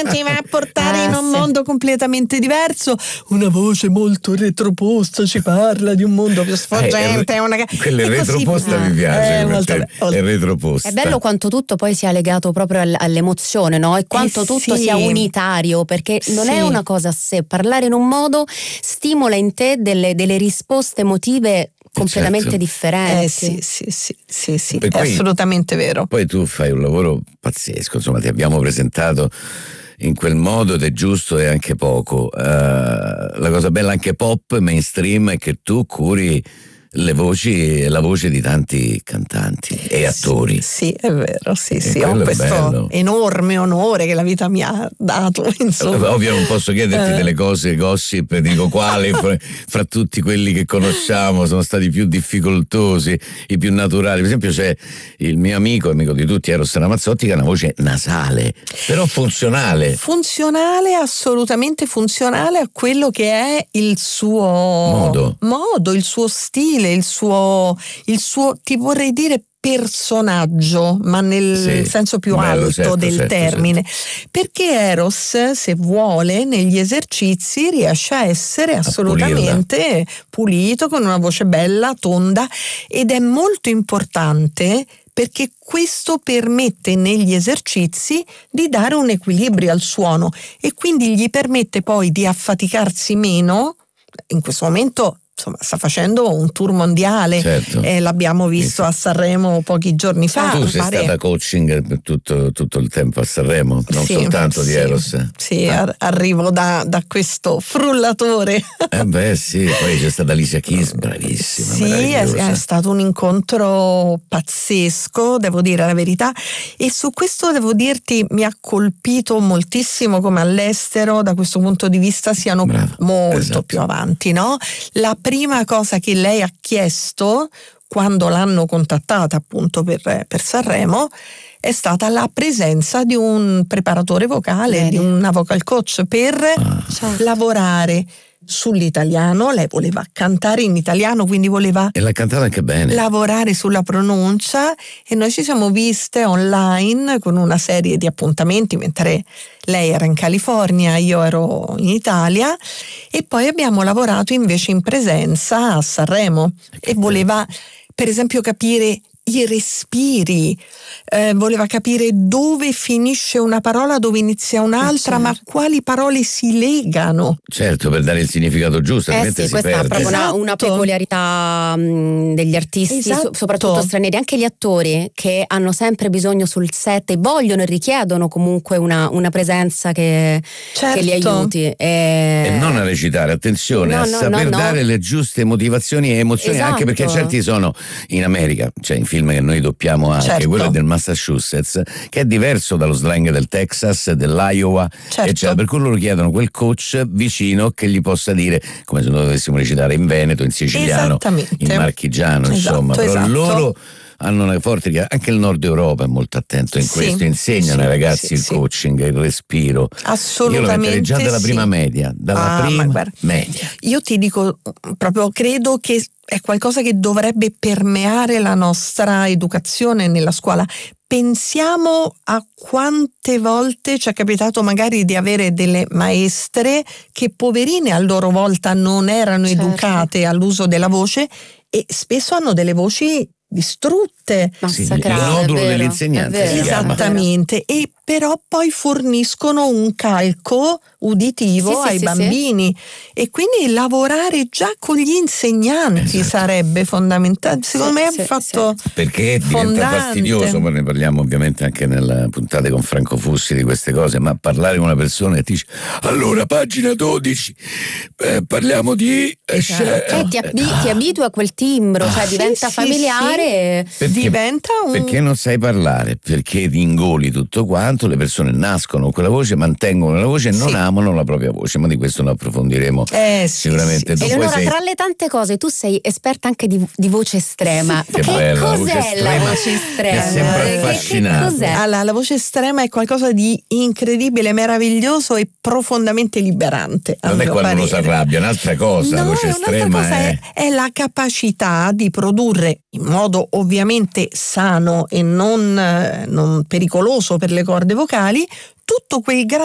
ti va a portare in un mondo completamente diverso. Una voce molto retroposta ci parla di un mondo più sfogente. Quella retroposta mi piace. È retroposta. È bello quanto tutto poi sia legato proprio all'emozione, no? E quanto tutto sia unitario, perché non è una cosa a sé. Parlare in un modo stimola in te delle risposte emotive completamente differenti. Sì, è assolutamente vero. Poi tu fai un lavoro pazzesco, insomma, ti abbiamo presentato in quel modo ed è giusto e anche poco. La cosa bella anche pop, mainstream, è che tu curi la voce di tanti cantanti e attori. Sì, è vero, sì, ho questo enorme onore che la vita mi ha dato, insomma. Ovvio non posso chiederti delle cose gossip, dico quali fra tutti quelli che conosciamo sono stati più difficoltosi, i più naturali. Per esempio c'è il mio amico di tutti, Eros Ramazzotti, che ha una voce nasale, però funzionale, assolutamente funzionale a quello che è il suo modo, il suo stile, il suo, ti vorrei dire personaggio, ma nel senso più alto del termine. Perché Eros, se vuole, negli esercizi riesce a essere assolutamente pulito, con una voce bella, tonda, ed è molto importante perché questo permette negli esercizi di dare un equilibrio al suono e quindi gli permette poi di affaticarsi meno. In questo momento sta facendo un tour mondiale, l'abbiamo visto a Sanremo pochi giorni fa. Tu sei stata coaching per tutto il tempo a Sanremo, non soltanto di Eros. Sì, arrivo da questo frullatore. Poi c'è stata Alicia Keys, bravissima. Sì, è stato un incontro pazzesco, devo dire la verità, e su questo devo dirti mi ha colpito moltissimo come all'estero da questo punto di vista siano molto più avanti, no? La prima cosa che lei ha chiesto quando l'hanno contattata appunto per Sanremo è stata la presenza di un preparatore vocale, di una vocal coach per lavorare sull'italiano. Lei voleva cantare in italiano, quindi voleva e l'ha cantata anche bene, lavorare sulla pronuncia, e noi ci siamo viste online con una serie di appuntamenti mentre lei era in California, io ero in Italia, e poi abbiamo lavorato invece in presenza a Sanremo e voleva per esempio capire i respiri, voleva capire dove finisce una parola, dove inizia un'altra, ma quali parole si legano. Certo, per dare il significato giusto, altrimenti si questa perde. è proprio una peculiarità degli artisti, soprattutto stranieri, anche gli attori che hanno sempre bisogno sul set e vogliono e richiedono comunque una presenza che li aiuti. E non a recitare, attenzione, a saper dare le giuste motivazioni e emozioni, anche perché certi sono in America, cioè in film che noi doppiamo anche, quello è del Massachusetts, che è diverso dallo slang del Texas, dell'Iowa, eccetera, per cui loro chiedono quel coach vicino che gli possa dire, come se noi dovessimo recitare in Veneto, in siciliano, in marchigiano, insomma, però loro hanno una forte, anche il Nord Europa è molto attento in questo, insegnano ai ragazzi il coaching, il respiro. Assolutamente. Io lo metterei già dalla prima media, media. Io ti dico, proprio credo che è qualcosa che dovrebbe permeare la nostra educazione nella scuola. Pensiamo a quante volte ci è capitato magari di avere delle maestre che poverine a loro volta non erano educate all'uso della voce e spesso hanno delle voci distrutte, il nodulo dell'insegnante, esattamente, e però poi forniscono un calco uditivo ai bambini e quindi lavorare già con gli insegnanti sarebbe fondamentale, secondo me è un fatto perché diventa fastidioso. Ma ne parliamo ovviamente anche nella puntata con Franco Fussi di queste cose, ma parlare con una persona e ti dice allora pagina 12 parliamo di ti abitui a quel timbro, cioè diventa familiare, perché non sai parlare, perché ti ingoli tutto quanto. Le persone nascono con quella voce, mantengono la voce e non amano la propria voce, ma di questo lo approfondiremo sicuramente. Eleonora, tra le tante cose tu sei esperta anche di voce estrema. Che bella, cos'è la voce estrema? È sempre affascinante. Allora, la voce estrema è qualcosa di incredibile, meraviglioso e profondamente liberante. Non è quando uno si arrabbia, è un'altra cosa. La voce estrema è la capacità di produrre in modo ovviamente sano e non pericoloso per le corde vocali tutto quel